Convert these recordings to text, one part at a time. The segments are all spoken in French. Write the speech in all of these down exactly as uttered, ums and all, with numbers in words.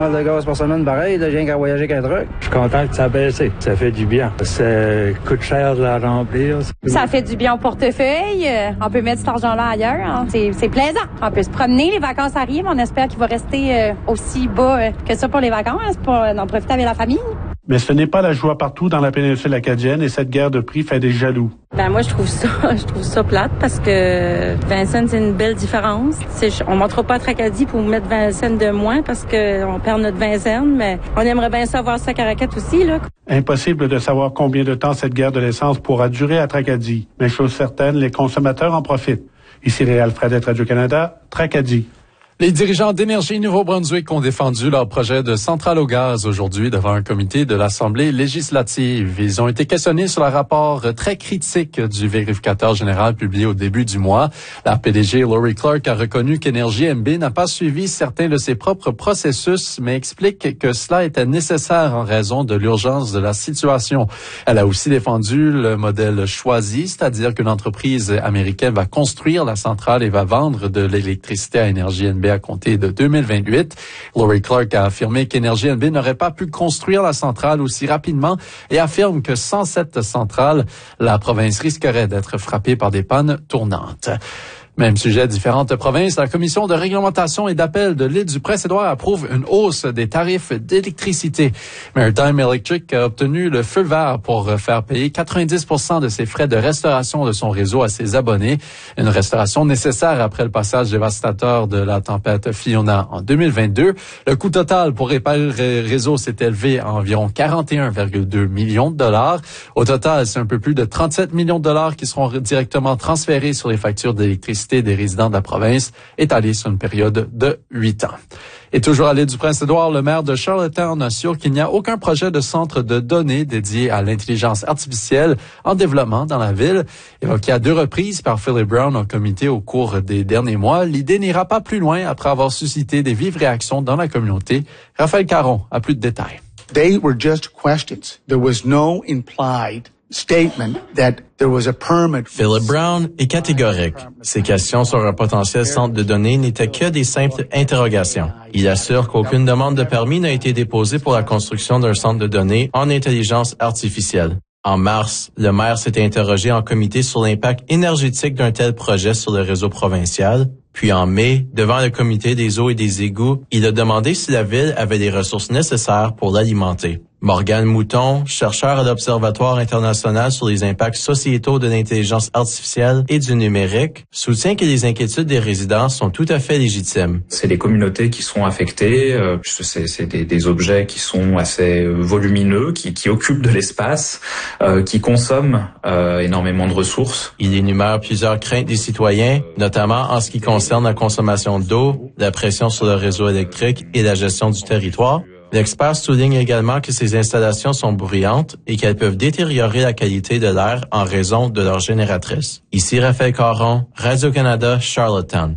De gaz par semaine, pareil, là, je viens qu'à voyager qu'un truc. Je suis content que ça a baissé. Ça fait du bien. Ça coûte cher de la remplir. Ça fait du bien au portefeuille. On peut mettre cet argent-là ailleurs. Hein. C'est, c'est plaisant. On peut se promener. Les vacances arrivent. On espère qu'il va rester euh, aussi bas euh, que ça pour les vacances, pour euh, en profiter avec la famille. Mais ce n'est pas la joie partout dans la péninsule acadienne et cette guerre de prix fait des jaloux. Ben moi je trouve ça, je trouve ça plate parce que vingt cents c'est une belle différence. C'est, on montera pas à Tracadie pour mettre vingt cents de moins parce que on perd notre vingt cents, mais on aimerait bien savoir ça à Caracat aussi là. Impossible de savoir combien de temps cette guerre de l'essence pourra durer à Tracadie. Mais chose certaine, les consommateurs en profitent. Ici Réal Fredette, Radio-Canada, Tracadie. Les dirigeants d'Énergie Nouveau-Brunswick ont défendu leur projet de centrale au gaz aujourd'hui devant un comité de l'Assemblée législative. Ils ont été questionnés sur le rapport très critique du vérificateur général publié au début du mois. La P D G Laurie Clark a reconnu qu'Énergie N B n'a pas suivi certains de ses propres processus, mais explique que cela était nécessaire en raison de l'urgence de la situation. Elle a aussi défendu le modèle choisi, c'est-à-dire qu'une entreprise américaine va construire la centrale et va vendre de l'électricité à Énergie N B à compter de deux mille vingt-huit. Laurie Clark a affirmé qu'Énergie N B n'aurait pas pu construire la centrale aussi rapidement et affirme que sans cette centrale, la province risquerait d'être frappée par des pannes tournantes. Même sujet, différentes provinces. La Commission de réglementation et d'appel de l'île du Prince-Édouard approuve une hausse des tarifs d'électricité. Maritime Electric a obtenu le feu vert pour faire payer quatre-vingt-dix pour cent de ses frais de restauration de son réseau à ses abonnés. Une restauration nécessaire après le passage dévastateur de la tempête Fiona en deux mille vingt-deux. Le coût total pour réparer le réseau s'est élevé à environ quarante et un virgule deux millions de dollars. Au total, c'est un peu plus de trente-sept millions de dollars qui seront directement transférés sur les factures d'électricité des résidents de la province, étalée sur une période de huit ans. Et toujours à l'île du Prince-Édouard, le maire de Charlottetown assure qu'il n'y a aucun projet de centre de données dédié à l'intelligence artificielle en développement dans la ville. Évoqué à deux reprises par Philip Brown en comité au cours des derniers mois, l'idée n'ira pas plus loin après avoir suscité des vives réactions dans la communauté. Raphaël Caron a plus de détails. They were just questions. There was no implied statement that there was a permit. Philip Brown est catégorique. Ces questions sur un potentiel centre de données n'étaient que des simples interrogations. Il assure qu'aucune demande de permis n'a été déposée pour la construction d'un centre de données en intelligence artificielle. En mars, le maire s'était interrogé en comité sur l'impact énergétique d'un tel projet sur le réseau provincial. Puis en mai, devant le comité des eaux et des égouts, il a demandé si la ville avait les ressources nécessaires pour l'alimenter. Morgane Mouton, chercheur à l'Observatoire international sur les impacts sociétaux de l'intelligence artificielle et du numérique, soutient que les inquiétudes des résidents sont tout à fait légitimes. C'est les communautés qui sont affectées, euh, c'est, c'est des, des objets qui sont assez volumineux, qui, qui occupent de l'espace, euh, qui consomment euh, énormément de ressources. Il énumère plusieurs craintes des citoyens, notamment en ce qui concerne la consommation d'eau, la pression sur le réseau électrique et la gestion du territoire. L'expert souligne également que ces installations sont bruyantes et qu'elles peuvent détériorer la qualité de l'air en raison de leur génératrice. Ici Raphaël Caron, Radio-Canada, Charlottetown.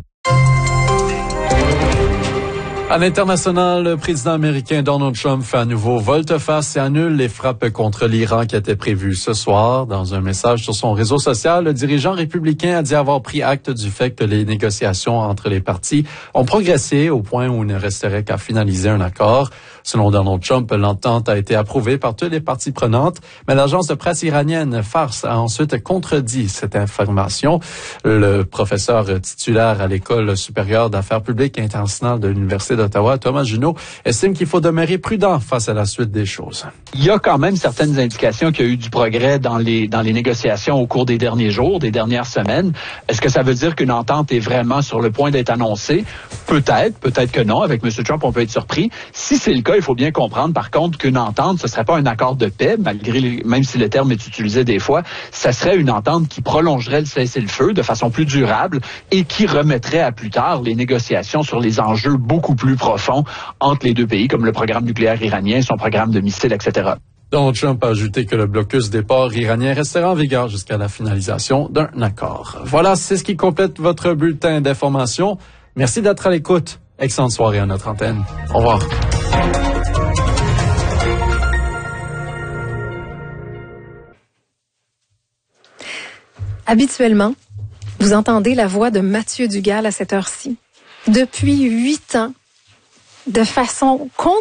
À l'international, le président américain Donald Trump fait à nouveau volte-face et annule les frappes contre l'Iran qui étaient prévues ce soir. Dans un message sur son réseau social, le dirigeant républicain a dit avoir pris acte du fait que les négociations entre les parties ont progressé au point où il ne resterait qu'à finaliser un accord. Selon Donald Trump, l'entente a été approuvée par toutes les parties prenantes, mais l'agence de presse iranienne Fars a ensuite contredit cette information. Le professeur titulaire à l'École supérieure d'affaires publiques et internationales de l'Université d'Ottawa, Thomas Junot, estime qu'il faut demeurer prudent face à la suite des choses. Il y a quand même certaines indications qu'il y a eu du progrès dans les dans les négociations au cours des derniers jours, des dernières semaines. Est-ce que ça veut dire qu'une entente est vraiment sur le point d'être annoncée? Peut-être, peut-être que non. Avec M. Trump, on peut être surpris. Si c'est le cas, il faut bien comprendre, par contre, qu'une entente, ce serait pas un accord de paix, malgré les, même si le terme est utilisé des fois, ça serait une entente qui prolongerait le cessez-le-feu de façon plus durable et qui remettrait à plus tard les négociations sur les enjeux beaucoup plus profonds entre les deux pays, comme le programme nucléaire iranien, son programme de missiles, et cetera. Donald Trump a ajouté que le blocus des ports iraniens restera en vigueur jusqu'à la finalisation d'un accord. Voilà, c'est ce qui complète votre bulletin d'information. Merci d'être à l'écoute. Excellente soirée à notre antenne. Au revoir. Habituellement, vous entendez la voix de Mathieu Dugal à cette heure-ci. Depuis huit ans, de façon continue,